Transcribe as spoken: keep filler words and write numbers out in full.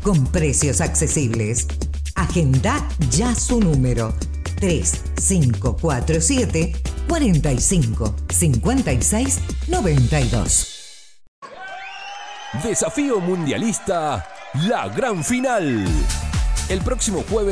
con precios accesibles. Agenda ya su número tres cinco cuatro siete, cuatro cinco, cinco seis, nueve dos. Desafío Mundialista, la gran final. El próximo jueves